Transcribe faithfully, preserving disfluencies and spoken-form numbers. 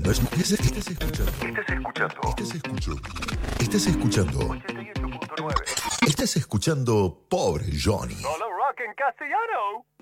Estás escuchando. Estás escuchando. Estás escuchando. Estás escuchando. ochenta y ocho punto nueve. Estás escuchando Pobre Johnny. Solo rock en castellano.